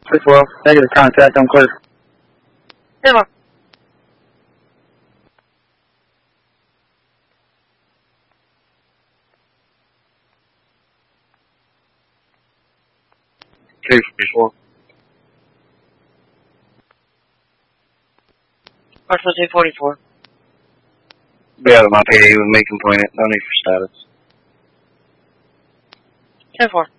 312, negative contact, I'm clear. 10-4. Case 44. Marshall 244. Be out of my PD with me complaining. No need for status. 10-4.